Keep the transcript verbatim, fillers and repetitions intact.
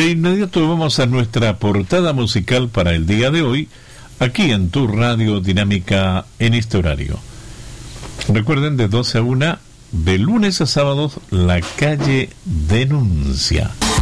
De inmediato vamos a nuestra portada musical para el día de hoy, aquí en tu Radio Dinámica en este horario. Recuerden, de doce a una, de lunes a sábados, La Calle Denuncia.